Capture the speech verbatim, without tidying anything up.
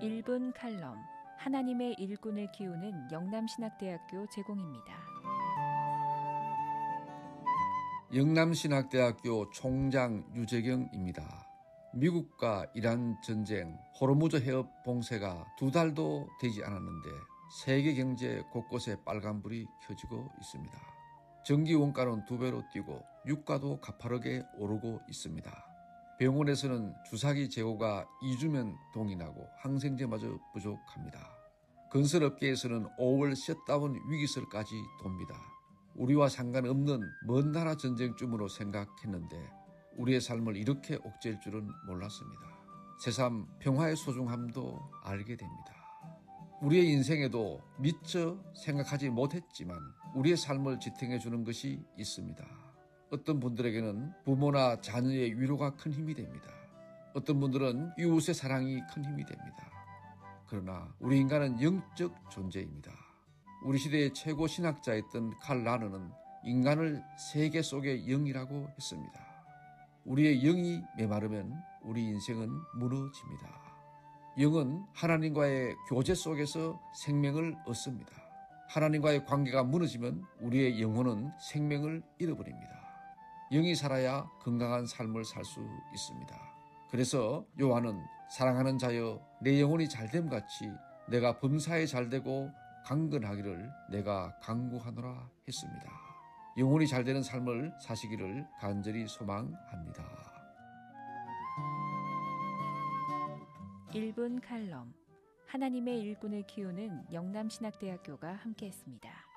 일 분 칼럼, 하나님의 일꾼을 키우는 영남신학대학교 제공입니다. 영남신학대학교 총장 유재경입니다. 미국과 이란 전쟁, 호르무즈 해협 봉쇄가 두 달도 되지 않았는데 세계 경제 곳곳에 빨간불이 켜지고 있습니다. 전기 원가는 두 배로 뛰고 유가도 가파르게 오르고 있습니다. 병원에서는 주사기 재고가 이 주면 동이 나고 항생제마저 부족합니다. 건설업계에서는 오월 셧다운 위기설까지 돕니다. 우리와 상관없는 먼 나라 전쟁쯤으로 생각했는데 우리의 삶을 이렇게 옥죄일 줄은 몰랐습니다. 새삼 평화의 소중함도 알게 됩니다. 우리의 인생에도 미처 생각하지 못했지만 우리의 삶을 지탱해 주는 것이 있습니다. 어떤 분들에게는 부모나 자녀의 위로가 큰 힘이 됩니다. 어떤 분들은 이웃의 사랑이 큰 힘이 됩니다. 그러나 우리 인간은 영적 존재입니다. 우리 시대의 최고 신학자였던 칼 라너는 인간을 세계 속의 영이라고 했습니다. 우리의 영이 메마르면 우리 인생은 무너집니다. 영은 하나님과의 교제 속에서 생명을 얻습니다. 하나님과의 관계가 무너지면 우리의 영혼은 생명을 잃어버립니다. 영이 살아야 건강한 삶을 살 수 있습니다. 그래서 요한은 사랑하는 자여 내 영혼이 잘됨 같이 내가 범사에 잘되고 강건하기를 내가 간구하노라 했습니다. 영혼이 잘되는 삶을 사시기를 간절히 소망합니다. 일 분 칼럼, 하나님의 일꾼을 키우는 영남신학대학교가 함께했습니다.